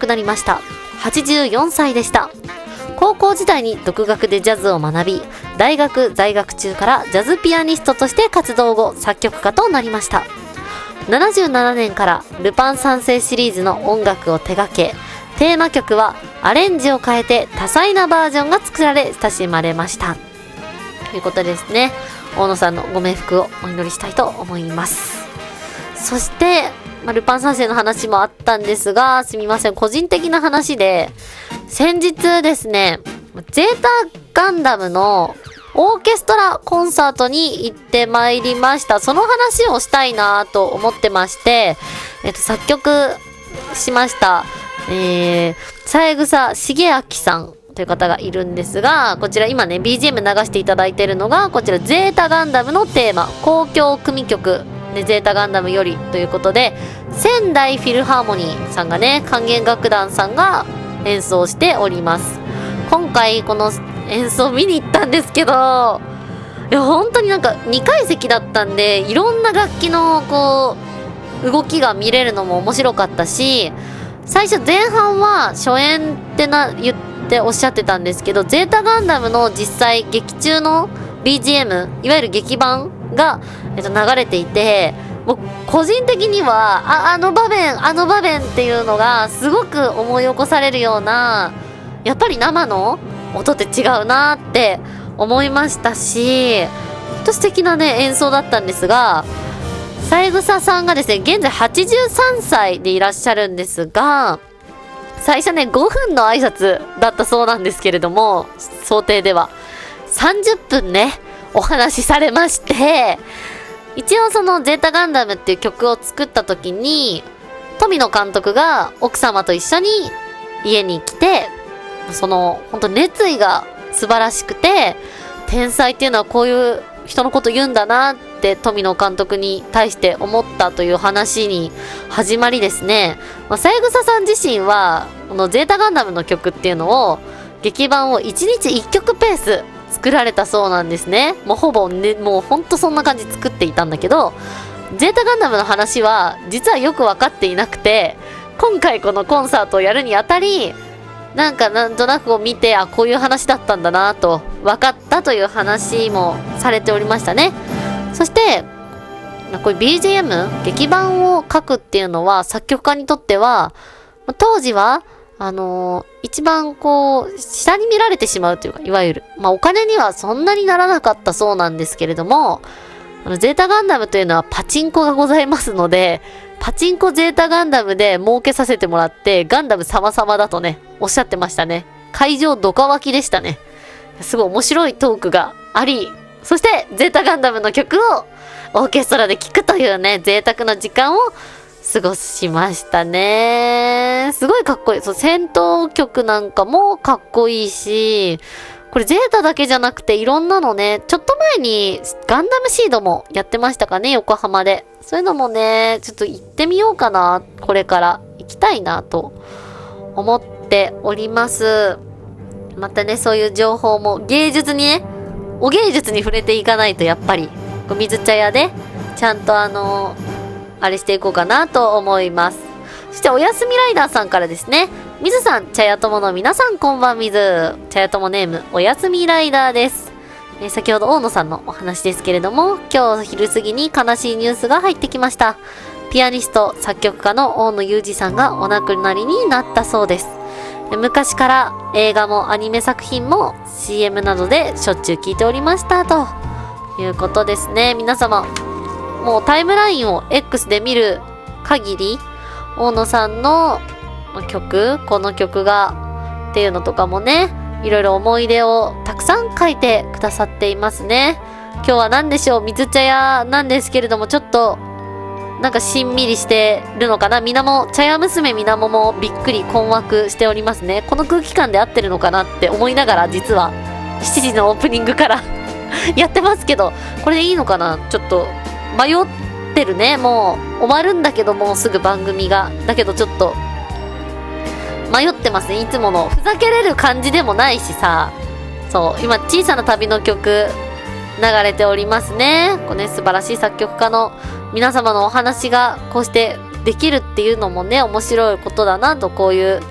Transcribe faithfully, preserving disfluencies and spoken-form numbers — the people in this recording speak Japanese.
くなりました。はちじゅうよんさいでした。高校時代に独学でジャズを学び、大学在学中からジャズピアニストとして活動後、作曲家となりました。ななじゅうななねんからルパン三世シリーズの音楽を手掛け、テーマ曲はアレンジを変えて多彩なバージョンが作られ親しまれました。ということですね。大野さんのご冥福をお祈りしたいと思います。そして、まあ、ルパン三世の話もあったんですが、すみません、個人的な話で、先日ですね、ゼータガンダムのオーケストラコンサートに行ってまいりました。その話をしたいなと思ってまして、えっと、作曲しました、えー、三枝茂明さんという方がいるんですが、こちら今ね、ビージーエム 流していただいているのが、こちらゼータガンダムのテーマ、交響組曲、ね、ゼータガンダムよりということで、仙台フィルハーモニーさんがね、管弦楽団さんが演奏しております。今回この演奏見に行ったんですけど、いや本当になんかにかい席だったんで、いろんな楽器のこう動きが見れるのも面白かったし、最初前半は初演ってな言っておっしゃってたんですけど、ゼータガンダムの実際劇中の ビージーエム、いわゆる劇版が、えっと、流れていて、もう個人的にはあ、あの場面あの場面っていうのがすごく思い起こされるような、やっぱり生の音って違うなって思いましたし、ほんと素敵なね演奏だったんですが、三枝さんがですね、現在はちじゅうさんさいでいらっしゃるんですが、最初ねごふんの挨拶だったそうなんですけれども、想定ではさんじゅっぷんねお話しされまして、一応そのゼータガンダムっていう曲を作った時に富野監督が奥様と一緒に家に来て、その本当熱意が素晴らしくて、天才っていうのはこういう人のこと言うんだなって富野監督に対して思ったという話に始まりですね、まあ、三枝さん自身はこのゼータガンダムの曲っていうのを劇版をいちにちいっきょくペース作られたそうなんですね。もうほぼね、もうほんとそんな感じ作っていたんだけど、ゼータガンダムの話は実はよく分かっていなくて、今回このコンサートをやるにあたり、なんかなんとなくを見て、あ、こういう話だったんだなと分かったという話もされておりましたね。そしてこういう ビージーエム 劇版を書くっていうのは作曲家にとっては当時はあのー、一番こう下に見られてしまうというか、いわゆるまあお金にはそんなにならなかったそうなんですけれども、あのゼータガンダムというのはパチンコがございますので、パチンコゼータガンダムで儲けさせてもらって、ガンダム様々だとねおっしゃってましたね。会場ドカ沸きでしたね。すごい面白いトークがあり、そしてゼータガンダムの曲をオーケストラで聴くというね贅沢な時間を過ごしましたね。すごいかっこいい。そう、戦闘曲なんかもかっこいいし、これゼータだけじゃなくていろんなのね、ちょっと前にガンダムシードもやってましたかね、横浜で。そういうのもね、ちょっと行ってみようかな。これから行きたいなと思っております。またね、そういう情報も芸術にね、お芸術に触れていかないとやっぱり、水茶屋でちゃんとあのー、あれしていこうかなと思います。そしておやすみライダーさんからですね、水さん、茶屋友の皆さんこんばんみず。茶屋友ネームおやすみライダーです。えー、先ほど大野さんのお話ですけれども、今日昼過ぎに悲しいニュースが入ってきました。ピアニスト作曲家の大野裕二さんがお亡くなりになったそうです。昔から映画もアニメ作品も シーエム などでしょっちゅう聞いておりましたということですね。皆様もうタイムラインを X で見る限り、大野さんの曲、この曲がっていうのとかもね、いろいろ思い出をたくさん書いてくださっていますね。今日は何でしょう、水茶屋なんですけれども、ちょっとなんかしんみりしてるのかな。みなも、茶屋娘みなももびっくり困惑しておりますね。この空気感で合ってるのかなって思いながら、実はしちじのオープニングからやってますけど、これでいいのかな。ちょっと迷ってるね。もう終わるんだけど、もうすぐ番組が。だけどちょっと迷ってますね。いつものふざけれる感じでもないしさ。そう、今小さな旅の曲流れておりますね。こうね、素晴らしい作曲家の皆様のお話がこうしてできるっていうのもね、面白いことだなと、こういう